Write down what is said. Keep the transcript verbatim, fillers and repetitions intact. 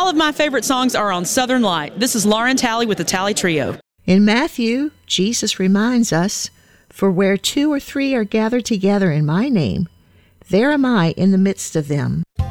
all of my favorite songs are on Southern Light. This is Lauren Talley with the Talley Trio. In Matthew, Jesus reminds us, "For where two or three are gathered together in my name, there am I in the midst of them."